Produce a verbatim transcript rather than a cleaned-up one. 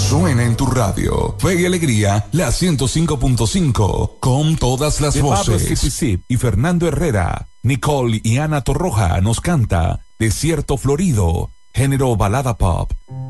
suena en tu radio. Fe y Alegría, la ciento cinco punto cinco, con todas las de voces. Pablo Cipicip y Fernando Herrera, Nicole y Ana Torroja nos canta Desierto Florido, género balada pop.